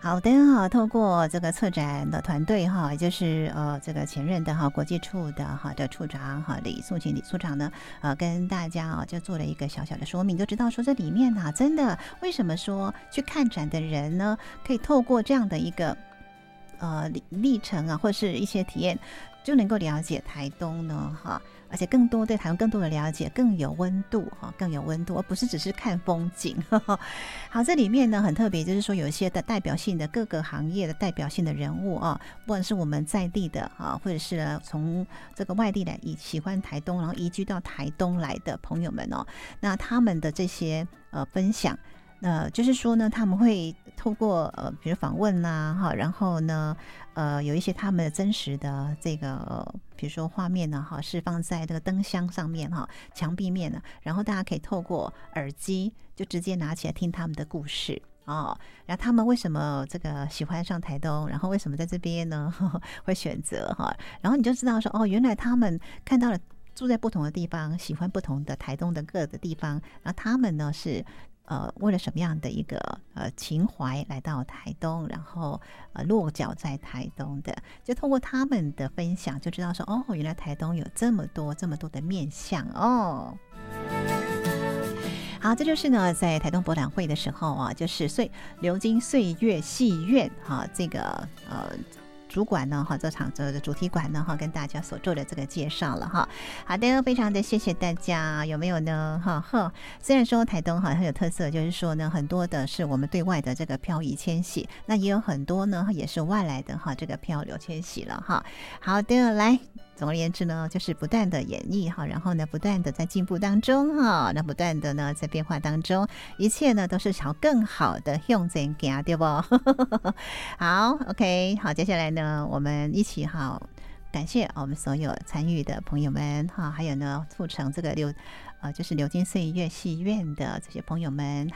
好的哈，透过这个策展的团队哈，也就是这个前任的哈国际处的处长哈李素琴李处长呢，跟大家就做了一个小小的说明，就知道说这里面真的为什么说去看展的人呢，可以透过这样的一个历程或是一些体验，就能够了解台东呢而且更多对台湾更多的了解，更有温度更有温度，而不是只是看风景。好，这里面呢很特别，就是说有一些的代表性的各个行业的代表性的人物不管是我们在地的或者是从这个外地来喜欢台东，然后移居到台东来的朋友们那他们的这些分享。就是说呢，他们会透过比如访问然后呢有一些他们的真实的这个比如说画面是放在这个灯箱上面墙壁面然后大家可以透过耳机就直接拿起来听他们的故事然后他们为什么这个喜欢上台东，然后为什么在这边呢会选择然后你就知道说原来他们看到了住在不同的地方，喜欢不同的台东的各个地方，然后他们呢是为了什么样的一个情怀来到台东，然后落脚在台东的，就通过他们的分享就知道说原来台东有这么多的面向好，这就是呢，在台东博览会的时候就是流金岁月戏院这个主管呢这场这个主题馆呢跟大家所做的这个介绍了好的，非常的谢谢大家，有没有呢虽然说台东很有特色，就是说呢很多的是我们对外的这个漂移迁徙，那也有很多呢也是外来的这个漂流迁徙了好的，来总而言之呢，就是不断的演绎然后呢不断的在进步当中那不断的呢在变化当中，一切呢都是朝更好的向前行，对不好 OK 好，接下来呢我们一起感谢我们所有参与的朋友们还有呢促成这个就是流金岁月戏院的这些朋友们，